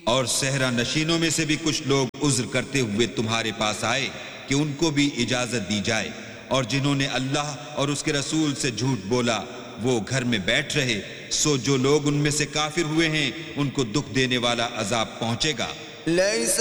और सहरा नशीनों में से भी कुछ लोग उज्र करते हुए तुम्हारे पास आए कि उनको भी इजाजत दी जाए, और जिन्होंने अल्लाह और उसके रसूल से झूठ बोला वो घर में बैठ रहे। सो जो लोग उनमें से काफिर हुए हैं उनको दुख देने वाला अजाब पहुंचेगा।